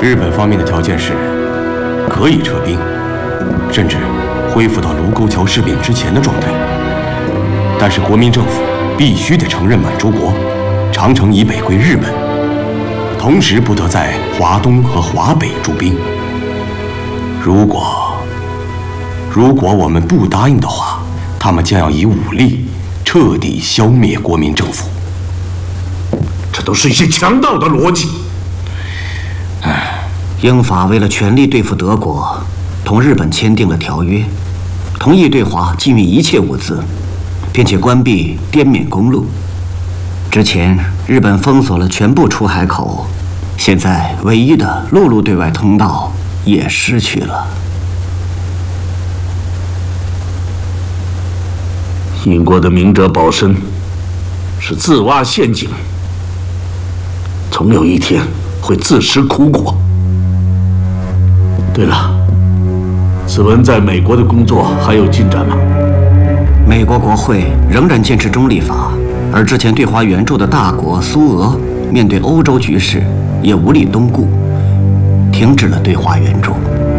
日本方面的条件是，可以撤兵，甚至恢复到卢沟桥事变之前的状态。但是国民政府必须得承认满洲国，长城以北归日本，同时不得在华东和华北驻兵。如果我们不答应的话，他们将要以武力彻底消灭国民政府。 这都是一些强盗的逻辑。 英法为了全力对付德国，同日本签订了条约，同意对华禁运一切物资，并且关闭滇缅公路。之前日本封锁了全部出海口，现在唯一的陆路对外通道也失去了。 英国的明哲保身是自挖陷阱，总有一天会自食苦果。对了，子文在美国的工作还有进展吗？ 美国国会仍然坚持中立法，而之前对华援助的大国苏俄面对欧洲局势也无力东顾，停止了对华援助。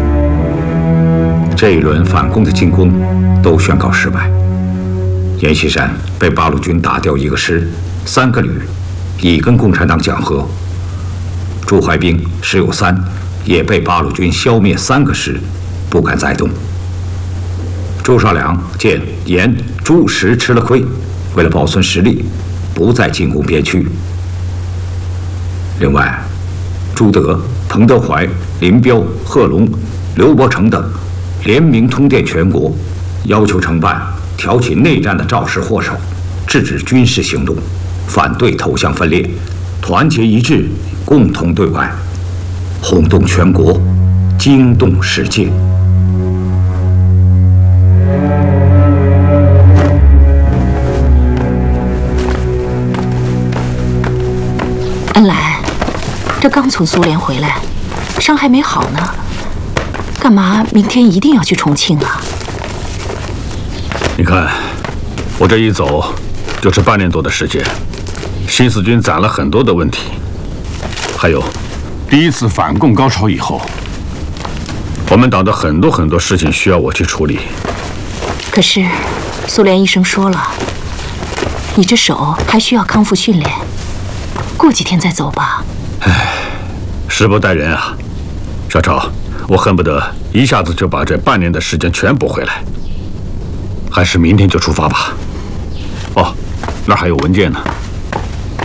这一轮反攻的进攻都宣告失败。阎锡山被八路军打掉1个师、3个旅，已跟共产党讲和。驻淮兵石友三也被八路军消灭3个师，不敢再动。周绍良见阎、朱、石吃了亏，为了保存实力，不再进攻边区。另外，朱德、彭德怀、林彪、贺龙、刘伯承等联名通电全国，要求承办挑起内战的肇事祸首，制止军事行动，反对投降分裂，团结一致，共同对外，轰动全国，惊动世界。 恩来，这刚从苏联回来，伤还没好呢，干嘛明天一定要去重庆啊？ 你看，我这一走就是半年多的时间，新四军攒了很多的问题，还有第一次反共高潮以后，我们党的很多事情需要我去处理。 可是苏联医生说了，你这手还需要康复训练，过几天再走吧。 唉，时不待人啊，小超，我恨不得一下子就把这半年的时间全补回来。还是明天就出发吧。哦，那儿还有文件呢。